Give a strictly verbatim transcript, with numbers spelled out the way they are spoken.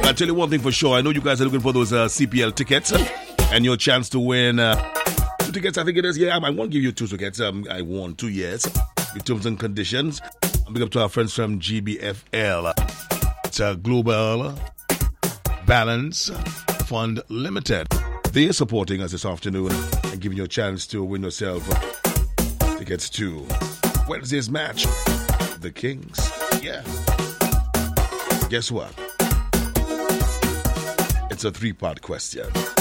I'll tell you one thing for sure. I know you guys are looking for those uh, C P L tickets and your chance to win uh, two tickets. I think it is. Yeah, I won't give you two tickets. Um, I won two years. With terms and conditions. I'm big up to our friends from G B F L. It's a Global Balance Fund Limited. They are supporting us this afternoon and giving you a chance to win yourself tickets to Wednesday's match. The Kings. Yeah. Guess what? It's a three-part question.